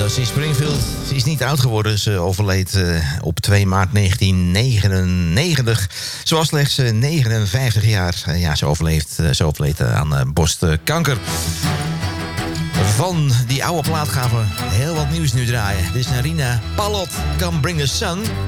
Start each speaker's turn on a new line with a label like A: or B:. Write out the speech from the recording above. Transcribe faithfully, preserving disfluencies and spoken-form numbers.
A: Dusty Springfield. Ze is niet oud geworden. Ze overleed uh, op twee maart negentien negenennegentig. Ze was slechts uh, negenenvijftig jaar. Uh, ja, ze overleed, uh, ze overleed uh, aan uh, borstkanker. Van die oude plaat gaan we heel wat nieuws nu draaien. Dit is Narina Palot, Come Bring the Sun.